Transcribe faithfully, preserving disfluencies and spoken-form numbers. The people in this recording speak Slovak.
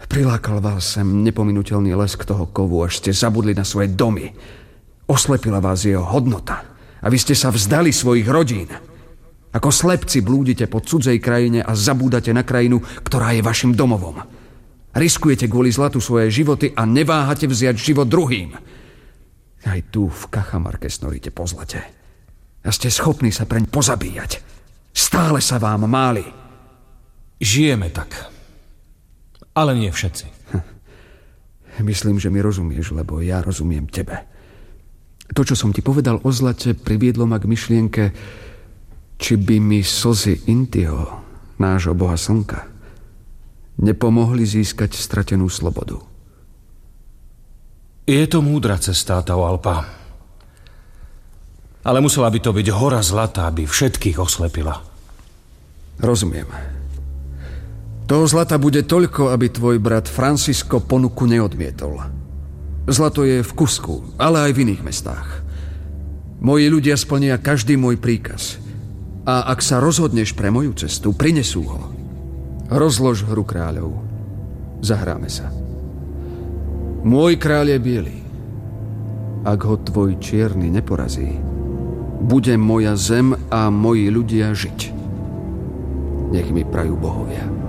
Prilákal vás sem nepominuteľný lesk toho kovu, až ste zabudli na svoje domy. Oslepila vás jeho hodnota a vy ste sa vzdali svojich rodín. Ako slepci blúdite po cudzej krajine a zabúdate na krajinu, ktorá je vašim domovom. Riskujete kvôli zlatu svoje životy a neváhate vziať život druhým. Aj tu v Cajamarque snoríte po zlate. A ste schopní sa preň pozabíjať. Stále sa vám máli. Žijeme tak. Ale nie všetci. Hm. Myslím, že mi rozumieš, lebo ja rozumiem tebe. To, čo som ti povedal o zlate, priviedlo ma k myšlienke, či by mi slzy Intiho, nášho boha slnka, nepomohli získať stratenú slobodu. Je to múdra cesta, Atahualpa. Ale musela by to byť hora zlata, aby všetkých oslepila. Rozumiem. Toho zlata bude toľko, aby tvoj brat Francisco ponuku neodmietol. Zlato je v Cusku, ale aj v iných mestách. Moji ľudia splnia každý môj príkaz. A ak sa rozhodneš pre moju cestu, prinesú ho. Rozlož hru kráľov. Zahráme sa. Môj kráľ je biely. Ak ho tvoj čierny neporazí, bude moja zem a moji ľudia žiť. Nech mi prajú bohovia.